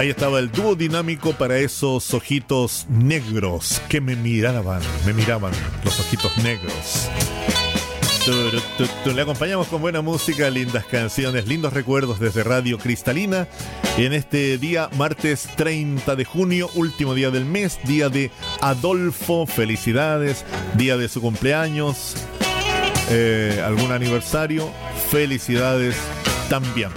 Ahí estaba el dúo dinámico para esos ojitos negros que me miraban los ojitos negros. Le acompañamos con buena música, lindas canciones, lindos recuerdos desde Radio Cristalina en este día martes 30 de junio, último día del mes, día de Adolfo. Felicidades, día de su cumpleaños, algún aniversario, felicidades también.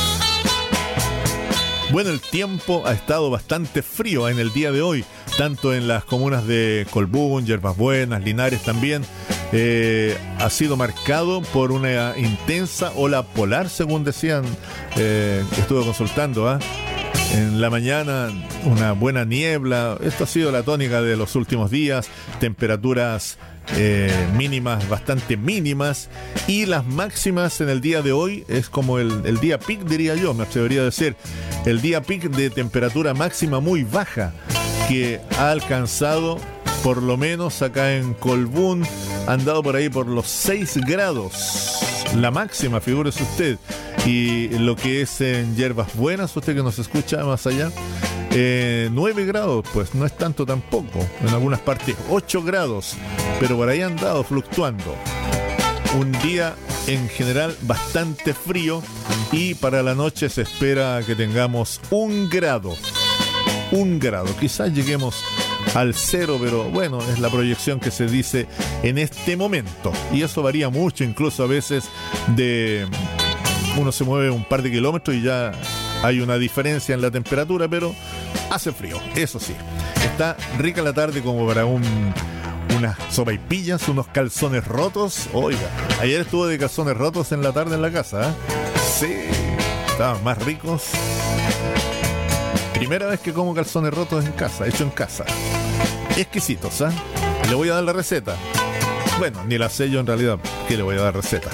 Bueno, el tiempo ha estado bastante frío en el día de hoy, tanto en las comunas de Colbún, Yerbas Buenas, Linares también. Ha sido marcado por una intensa ola polar, según decían, estuve consultando, en la mañana una buena niebla. Esto ha sido la tónica de los últimos días, temperaturas mínimas, bastante mínimas, y las máximas en el día de hoy es como el día peak, diría yo, me atrevería a decir, el día peak de temperatura máxima muy baja que ha alcanzado, por lo menos acá en Colbún, ha andado por ahí por los 6 grados, la máxima, figúrese usted. Y lo que es en Yerbas Buenas, usted que nos escucha más allá, 9 grados, pues no es tanto tampoco, en algunas partes 8 grados, pero por ahí han andado fluctuando. Un día en general bastante frío, y para la noche se espera que tengamos 1 grado, quizás lleguemos al 0, pero bueno, es la proyección que se dice en este momento, y eso varía mucho, incluso a veces uno se mueve un par de kilómetros y ya hay una diferencia en la temperatura, pero hace frío, eso sí. Está rica la tarde como para unas sopaipillas, unos calzones rotos. Oiga, ayer estuve de calzones rotos en la tarde en la casa, Sí, estaban más ricos. Primera vez que como calzones rotos en casa, hecho en casa. Exquisitos, Le voy a dar la receta. Bueno, ni la sé yo en realidad, ¿qué le voy a dar receta?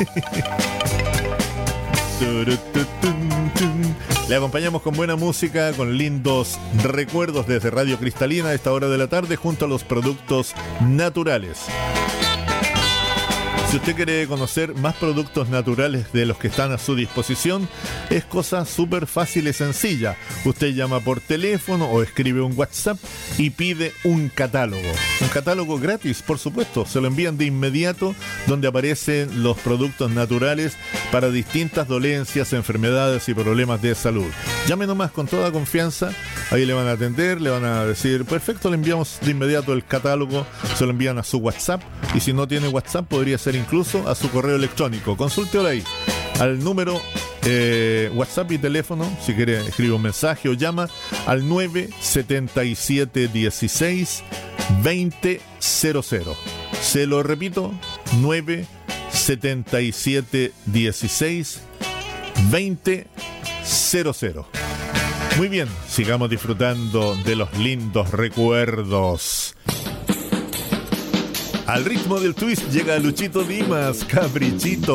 Le acompañamos con buena música, con lindos recuerdos desde Radio Cristalina a esta hora de la tarde, junto a los productos naturales. Si usted quiere conocer más productos naturales de los que están a su disposición, es cosa súper fácil y sencilla. Usted llama por teléfono o escribe un WhatsApp y pide un catálogo. Un catálogo gratis, por supuesto. Se lo envían de inmediato, donde aparecen los productos naturales para distintas dolencias, enfermedades y problemas de salud. Llame nomás con toda confianza. Ahí le van a atender, le van a decir, perfecto, le enviamos de inmediato el catálogo. Se lo envían a su WhatsApp. Y si no tiene WhatsApp, podría ser incluso a su correo electrónico. Consúltelo ahí, al número WhatsApp y teléfono. Si quiere, escribe un mensaje o llama al 97716 2000. Se lo repito, 97716 2000. Muy bien, sigamos disfrutando de los lindos recuerdos. Al ritmo del twist llega Luchito Dimas, Caprichito.